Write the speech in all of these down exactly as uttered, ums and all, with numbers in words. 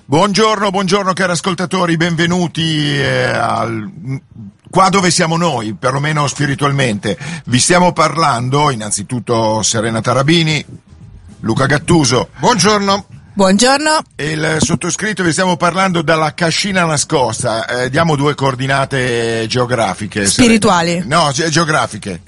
Buongiorno, buongiorno cari ascoltatori, benvenuti eh, al, qua dove siamo noi, perlomeno spiritualmente. Vi stiamo parlando, innanzitutto Serena Tarabini, Luca Gattuso. Buongiorno. Buongiorno. E il sottoscritto, vi stiamo parlando dalla cascina nascosta. Eh, diamo due coordinate geografiche. Spirituali. Serena. No, ge- geografiche.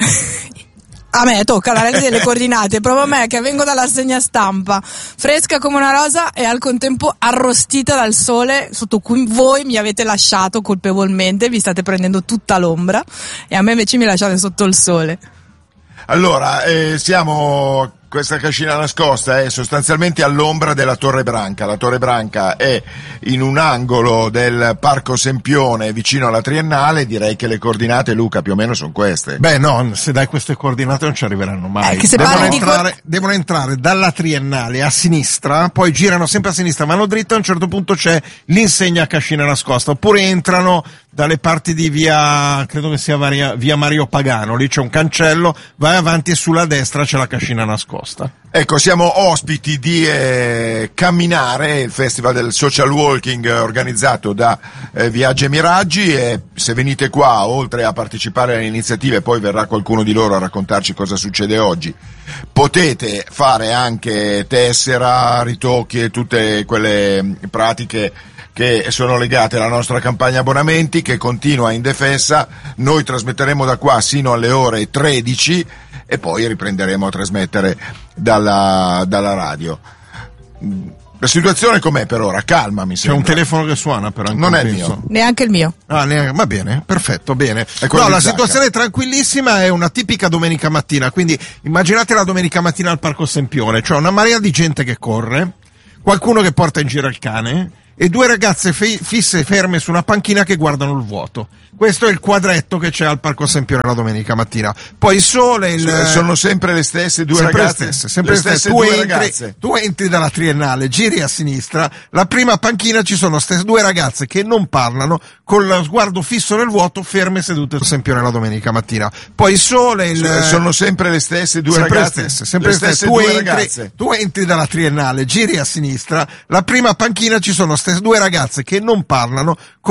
A me tocca l'analisi delle coordinate, proprio a me che vengo dall'assegna stampa, fresca come una rosa e al contempo arrostita dal sole sotto cui voi mi avete lasciato colpevolmente, vi state prendendo tutta l'ombra e a me invece mi lasciate sotto il sole. Allora, eh, siamo... Questa cascina nascosta è sostanzialmente all'ombra della Torre Branca. La Torre Branca è in un angolo del Parco Sempione vicino alla Triennale. Direi che le coordinate, Luca, più o meno sono queste. Beh no, se dai queste coordinate non ci arriveranno mai. Eh, che se devono, parli entrare, di co- devono entrare dalla Triennale a sinistra, poi girano sempre a sinistra, vanno dritto, a un certo punto c'è l'insegna cascina nascosta, oppure entrano dalle parti di via, credo che sia via, via Mario Pagano, lì c'è un cancello, vai avanti e sulla destra c'è la cascina nascosta. Ecco, siamo ospiti di eh, Camminare, il festival del social walking eh, organizzato da eh, Viaggi e Miraggi, e se venite qua, oltre a partecipare alle iniziative, poi verrà qualcuno di loro a raccontarci cosa succede oggi, potete fare anche tessera, ritocchi e tutte quelle pratiche che sono legate alla nostra campagna abbonamenti che continua indefessa. Noi trasmetteremo da qua sino alle ore tredici e poi riprenderemo a trasmettere dalla, dalla radio. La situazione com'è per ora? Calma, mi sembra. C'è un telefono che suona però. Non è il mio. Neanche il mio. Ah, neanche, va bene, perfetto, bene. No, la Zacca. situazione è tranquillissima, è una tipica domenica mattina, quindi immaginate la domenica mattina al Parco Sempione, cioè una marea di gente che corre, qualcuno che porta in giro il cane e due ragazze fe- fisse ferme su una panchina che guardano il vuoto. Questo è il quadretto che c'è al Parco Sempione la domenica mattina. Poi il sole, il... sono sempre le stesse due sempre ragazze. Le stesse, sempre le le stesse. stesse Tu, due entri, ragazze. tu entri dalla Triennale, giri a sinistra, la prima panchina ci sono queste due ragazze che non parlano, con lo sguardo fisso nel vuoto, ferme sedute al Sempione la domenica mattina. Poi il sole, il... sono sempre le stesse due sempre ragazze. Le stesse, sempre le le stesse. stesse Tu, due entri, ragazze. tu entri dalla Triennale, giri a sinistra, la prima panchina ci sono queste due ragazze che non parlano,